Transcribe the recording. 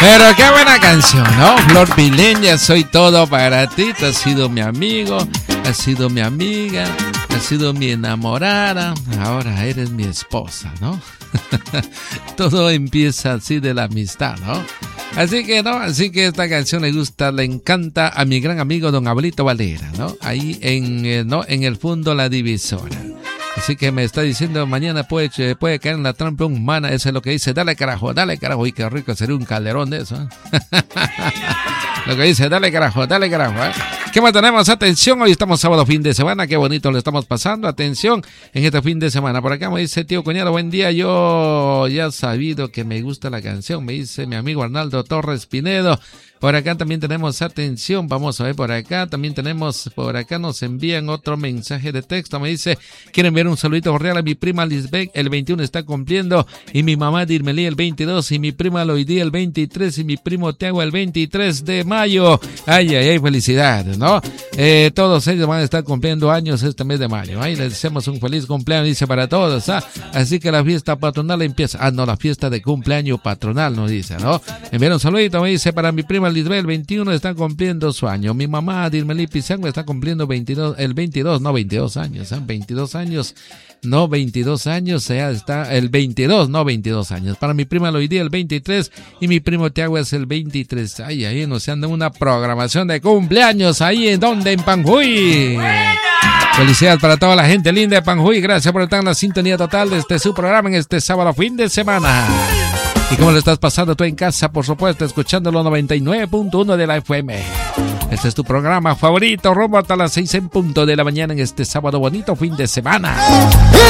Pero qué buena canción, ¿no? Flor Pileña, soy todo para ti. Tú has sido mi amigo, has sido mi amiga, has sido mi enamorada. Ahora eres mi esposa, ¿no? Todo empieza así de la amistad, ¿no? Así que, ¿no? Así que esta canción le gusta, le encanta a mi gran amigo don Abelito Valera, ¿no? Ahí en el fondo La Divisora. Así que me está diciendo, mañana puede caer en la trampa humana. Eso es lo que dice, dale carajo. Y qué rico sería un calderón de eso, ¿eh? Lo que dice, dale carajo, ¿eh? ¿Qué más tenemos? Atención, hoy estamos sábado, fin de semana. Qué bonito lo estamos pasando. Atención, en este fin de semana. Por acá me dice, tío cuñado, buen día. Yo ya he sabido que me gusta la canción. Me dice mi amigo Arnaldo Torres Pinedo. Por acá también tenemos, atención, vamos a ver por acá, también tenemos, por acá nos envían otro mensaje de texto, me dice, quieren enviar un saludito cordial a mi prima Lisbeth, el 21 está cumpliendo, y mi mamá Dirmelí el 22, y mi prima Loidí el 23, y mi primo Tiago el 23 de mayo, ay, felicidades, ¿no? Todos ellos van a estar cumpliendo años este mes de mayo, ahí les deseamos un feliz cumpleaños, dice, para todos, así que la fiesta patronal empieza, la fiesta de cumpleaños patronal, nos dice, ¿no? Enviar un saludito, me dice, para mi prima Lisbeth, el 21 está cumpliendo su año. Mi mamá Dirmelí Pizango está cumpliendo 22 años, 22 años, ya está el 22 años. Para mi prima Loidí el 23 y mi primo Tiago es el 23. Ahí nos anda una programación de cumpleaños ahí en Panjuy. Felicidades para toda la gente linda de Panjuy. Gracias por estar en la sintonía total de su programa en este sábado fin de semana. ¿Y cómo lo estás pasando tú en casa? Por supuesto, escuchando los 99.1 de la FM. Este es tu programa favorito, rumbo hasta las 6 en punto de la mañana en este sábado bonito fin de semana.